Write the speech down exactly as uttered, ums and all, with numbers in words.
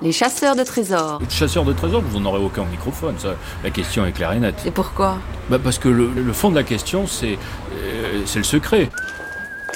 Les chasseurs de trésors. Chasseurs de trésors, vous n'en aurez aucun au microphone, ça. La question est claire et nette. Et pourquoi ? Bah parce que le, le fond de la question, c'est, euh, c'est le secret.